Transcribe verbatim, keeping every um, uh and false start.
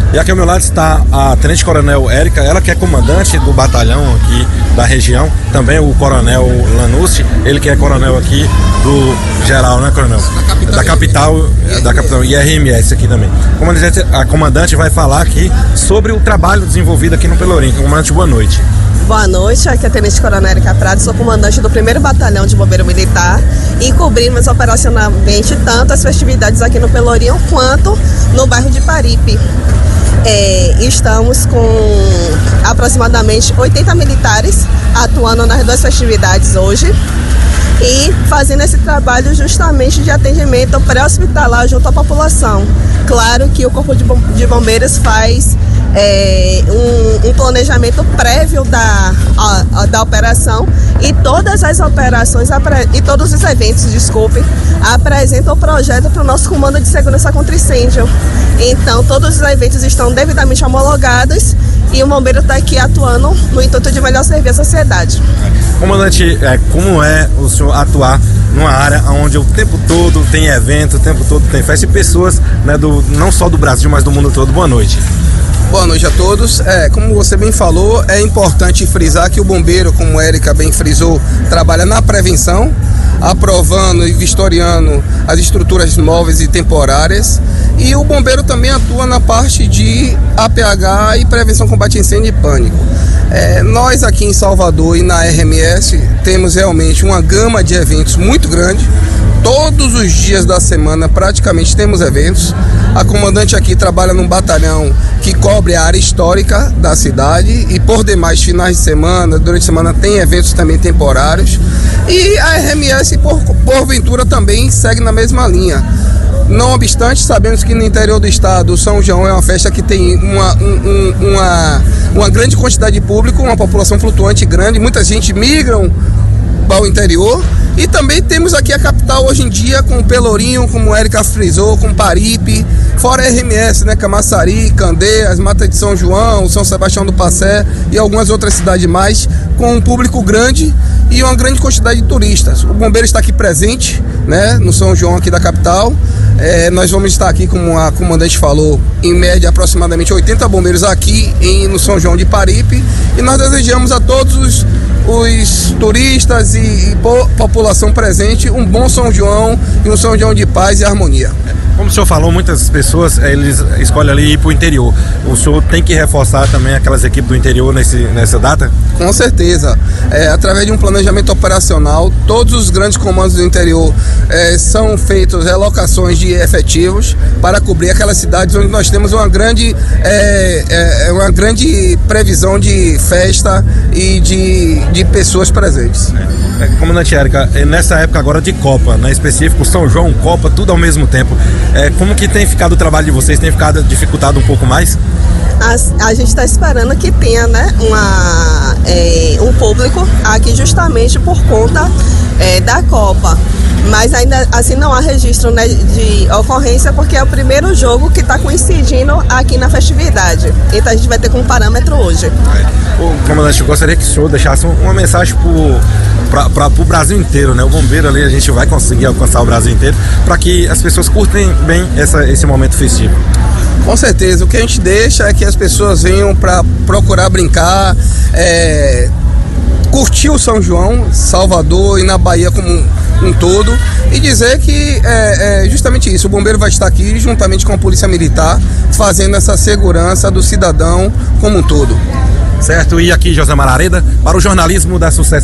E aqui ao meu lado está a Tenente Coronel Érica, ela que é comandante do batalhão aqui da região, também o Coronel Lanucci, ele que é coronel aqui do geral, né, Coronel? Da capital, da capital I R M S aqui também. Comandante, a comandante vai falar aqui sobre o trabalho desenvolvido aqui no Pelourinho. Comandante, boa noite. Boa noite, aqui é a Tenente Coronel Érica Prado, sou comandante do primeiro Batalhão de Bombeiro Militar e cobrimos operacionalmente tanto as festividades aqui no Pelourinho quanto no bairro de Paripe. É, estamos com aproximadamente oitenta militares atuando nas duas festividades hoje e fazendo esse trabalho justamente de atendimento pré-hospitalar junto à população. Claro que o Corpo de Bombeiros faz é, um, um planejamento prévio da, a, a, da operação e todas as operações e todos os eventos, desculpe, apresentam o projeto para o nosso Comando de Segurança contra Incêndio. Então, todos os eventos estão devidamente homologados e o bombeiro está aqui atuando no intuito de melhor servir a sociedade. Comandante, é, como é o senhor atuar numa área onde o tempo todo tem evento, o tempo todo tem festa e pessoas, né, do, não só do Brasil, mas do mundo todo? Boa noite. Boa noite a todos. É, como você bem falou, é importante frisar que o bombeiro, como a Érica bem frisou, trabalha na prevenção, aprovando e vistoriando as estruturas móveis e temporárias. E o bombeiro também atua na parte de A P H e prevenção, combate a incêndio e pânico. É, nós aqui em Salvador e na R M S temos realmente uma gama de eventos muito grande. Todos os dias da semana praticamente temos eventos. A comandante aqui trabalha num batalhão que cobre a área histórica da cidade e por demais finais de semana, durante a semana tem eventos também temporários. E a R M S por, porventura também segue na mesma linha. Não obstante, sabemos que no interior do estado o São João é uma festa que tem uma, um, uma, uma grande quantidade de público, uma população flutuante grande, muita gente migram para o interior. E também temos aqui a capital hoje em dia com o Pelourinho, como a Érica frisou, com Paripe, fora a R M S, né, Camaçari, Candeias, Mata de São João, São Sebastião do Passé e algumas outras cidades mais, com um público grande e uma grande quantidade de turistas. O bombeiro está aqui presente, né, no São João aqui da capital. É, nós vamos estar aqui, como a comandante falou, em média aproximadamente oitenta bombeiros aqui em, no São João de Paripe, e nós desejamos a todos os, os turistas e, e po, população presente um bom São João e um São João de paz e harmonia. Como o senhor falou, muitas pessoas eles escolhem ali ir para o interior. O senhor tem que reforçar também aquelas equipes do interior nesse, nessa data? Com certeza. É, através de um planejamento operacional, todos os grandes comandos do interior é, são feitos relocações de efetivos para cobrir aquelas cidades onde nós temos uma grande, é, é, uma grande previsão de festa e de, de pessoas presentes. É, comandante Érica, nessa época agora de Copa, né, específico, São João, Copa, tudo ao mesmo tempo. É, como que tem ficado o trabalho de vocês? Tem ficado dificultado um pouco mais? A, a gente está esperando que tenha, né, uma, é, um público aqui justamente por conta é, da Copa. Mas ainda assim não há registro, né, de ocorrência, porque é o primeiro jogo que está coincidindo aqui na festividade. Então a gente vai ter como parâmetro hoje. Ô, comandante, eu gostaria que o senhor deixasse uma mensagem para o Brasil inteiro, né? O bombeiro ali, a gente vai conseguir alcançar o Brasil inteiro, para que as pessoas curtem bem essa, esse momento festivo. Com certeza, o que a gente deixa é que as pessoas venham para procurar brincar, é, curtir o São João, Salvador e na Bahia como um, um todo, e dizer que é, é justamente isso, o bombeiro vai estar aqui juntamente com a Polícia Militar, fazendo essa segurança do cidadão como um todo. Certo, e aqui José Marareda para o jornalismo da Sucesso.